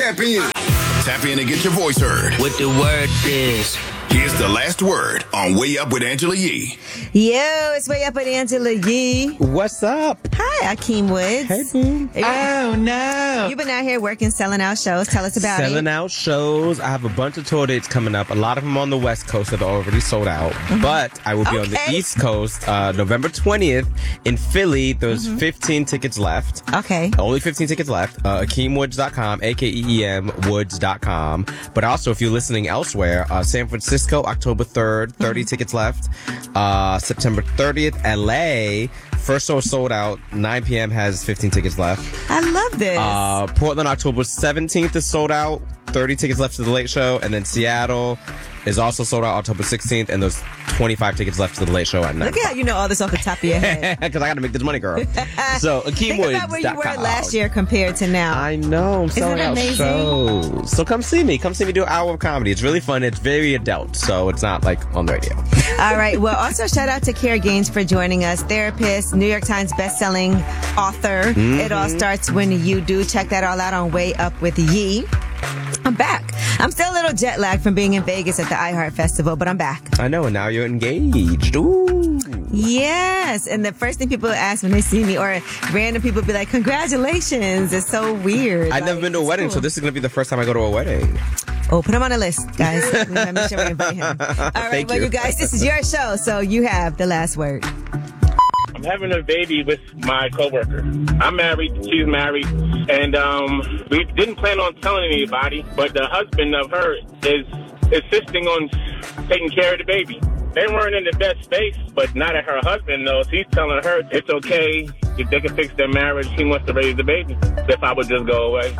Tap in. Tap in and get your voice heard. What the word is. Here's the last word on Way Up with Angela Yee. Yo, it's Way Up with Angela Yee. What's up? Hi, Akeem Woods. Hey, boo. Oh, no. You've been out here working, selling out shows. Tell us about it. Selling out shows. I have a bunch of tour dates coming up. A lot of them on the West Coast that are already sold out. Mm-hmm. But I will be on the East Coast November 20th in Philly. There's 15 tickets left. Okay. Only 15 tickets left. AkeemWoods.com, AKEEM Woods.com. But also, if you're listening elsewhere, San Francisco, October 3rd, 30 tickets left. September 30th, LA. First show sold out. 9 p.m. has 15 tickets left. I love this. Portland, October 17th is sold out. 30 tickets left to the Late Show. And then Seattle is also sold out October 16th. And there's 25 tickets left to the Late Show at 9. Look at how you know all this off the top of your head. Because I got to make this money, girl. So, Think about where you were last year compared to now. I know. I'm selling out shows. So come see me. Come see me do an hour of comedy. It's really fun. It's very adult. So it's not like on the radio. All right. Well, also shout out to Kara Gaines for joining us. Therapist, New York Times bestselling author. Mm-hmm. It all starts when you do. Check that all out on Way Up with Yee. I'm back. I'm still a little jet lagged from being in Vegas at the iHeart Festival, but I'm back. I know, and now you're engaged. Ooh. Yes. And the first thing people ask when they see me, or random people be like, congratulations. It's so weird. I've never been to a wedding, so this is going to be the first time I go to a wedding. Oh, put him on the list, guys. We gotta make sure we invite him. All right, well, you guys, this is your show, so you have the last word. I'm having a baby with my coworker. I'm married, she's married, and we didn't plan on telling anybody, but the husband of her is insisting on taking care of the baby. They weren't in the best space, but now that her husband knows, he's telling her it's okay, if they can fix their marriage, he wants to raise the baby, if I would just go away.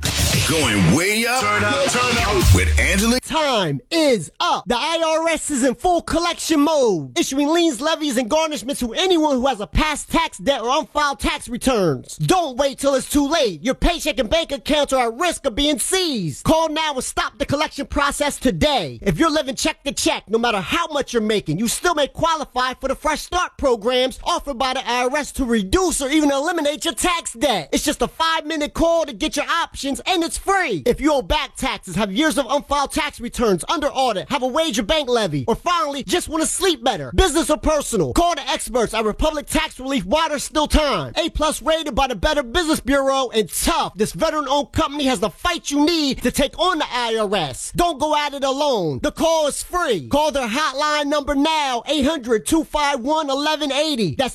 Going way up. Turn up with Angela. Time is up. The IRS is in full collection mode, issuing liens, levies, and garnishments to anyone who has a past tax debt or unfiled tax returns. Don't wait till it's too late. Your paycheck and bank accounts are at risk of being seized. Call now and stop the collection process today. If you're living check to check, no matter how much you're making, you still may qualify for the Fresh Start programs offered by the IRS to reduce or even eliminate your tax debt. It's just a 5-minute call to get your options, and it's free. If you owe back taxes, have years of unfiled tax returns under audit, have a wage or bank levy, or finally just want to sleep better, business or personal, call the experts at Republic Tax Relief while there's still time. A+ rated by the Better Business Bureau, and tough. This veteran-owned company has the fight you need to take on the IRS. Don't go at it alone. The call is free. Call their hotline number now, 800-251-1180. That's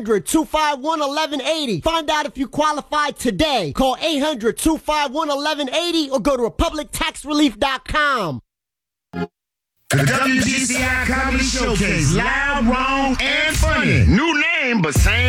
800-251-1180. Find out if you qualify today. Call 800-251-1180 or go to republictaxrelief.com. The WGCI Comedy Showcase. Loud, wrong, and funny. New name, but same